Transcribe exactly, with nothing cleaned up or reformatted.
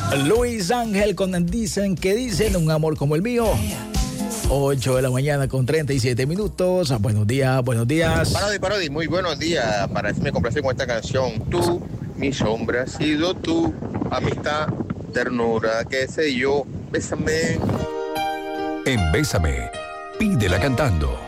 Luis Ángel con Dicen que Dicen, un amor como el mío. ocho de la mañana con treinta y siete minutos. Buenos días, buenos días. Parodi, Parodi, muy buenos días. Para decirme complacer con esta canción. Tú, mi sombra, has sido tú. Amistad, ternura, qué sé yo. Bésame. En Bésame, pídela cantando.